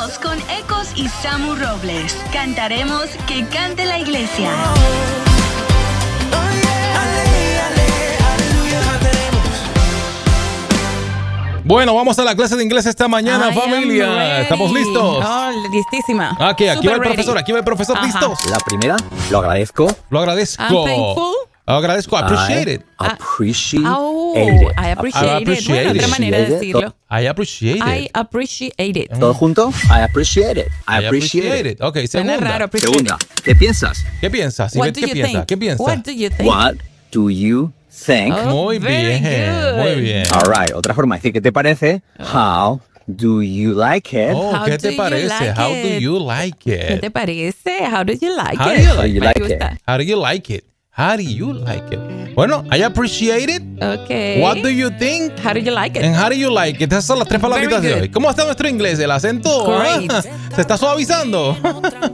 2 con Ecos y Samu Robles. Cantaremos Que Cante la Iglesia. Bueno, vamos a la clase de inglés esta mañana, familia. ¿Estamos listos? Oh, listísima. Ok, aquí va el profesor, Ajá. ¿listos? La primera, lo agradezco. Lo agradezco. I'm thankful. Lo agradezco, appreciate it. Appreciate Oh, it. I appreciate it. Bueno, otra manera de decirlo. I appreciate I it. appreciate it. ¿Todo junto? I appreciate it. I appreciate it. Ok, Suena segunda. raro, appreciate Segunda, it. ¿qué piensas? ¿Qué piensas? What Ivette, do ¿qué you piensas? think? ¿Qué piensas? What do you think? What do you think? Oh, Muy very bien, good. muy bien. All right, otra forma de decir ¿qué te parece? How do you like it? Oh, How ¿qué do te you parece? like How do it? you like ¿Qué it? te parece? How do you like How do it? you like Me it? gusta. How do you like it? How do you like it? Bueno, I appreciate it. Okay. What do you think? How do you like it? And how do you like it? Esas son las tres palabritas Very de good. hoy. ¿Cómo está nuestro inglés? ¿El acento? Great. ¿Se está suavizando?